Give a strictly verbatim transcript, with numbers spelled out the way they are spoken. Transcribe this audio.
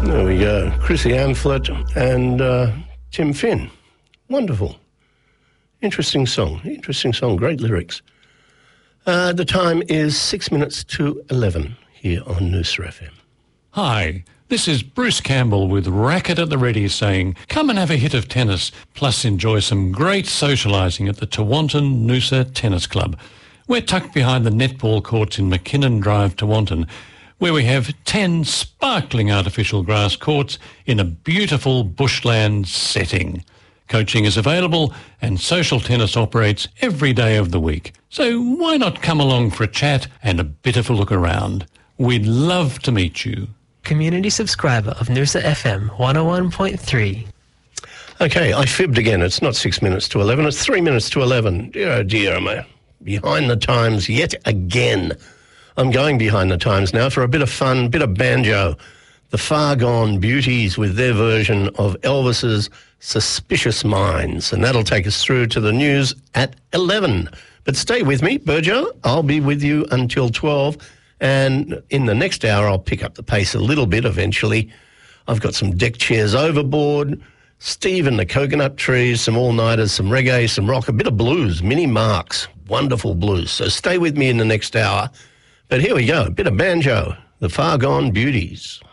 There we go. Chrissy Amphlett and uh, Tim Finn. Wonderful. Interesting song. Interesting song. Great lyrics. Uh, the time is six minutes to eleven here on Noosa F M. Hi, this is Bruce Campbell with Racket at the Ready saying, come and have a hit of tennis, plus enjoy some great socialising at the Tewantin Noosa Tennis Club. We're tucked behind the netball courts in McKinnon Drive, Tewantin, where we have ten sparkling artificial grass courts in a beautiful bushland setting. Coaching is available and social tennis operates every day of the week. So why not come along for a chat and a bit of a look around? We'd love to meet you. Community subscriber of Noosa F M one oh one point three. Okay, I fibbed again. It's not six minutes to eleven, it's three minutes to eleven. Dear, oh dear, am I behind the times yet again. I'm going behind the times now for a bit of fun, bit of banjo. The Far Gone Beauties with their version of Elvis's Suspicious Minds. And that'll take us through to the news at eleven. But stay with me, Burjo. I'll be with you until twelve. And in the next hour, I'll pick up the pace a little bit eventually. I've got some deck chairs overboard, Steve and the Coconut Trees, some all-nighters, some reggae, some rock, a bit of blues, Mini Marks, wonderful blues. So stay with me in the next hour. But here we go, a bit of banjo, the Far Gone Beauties.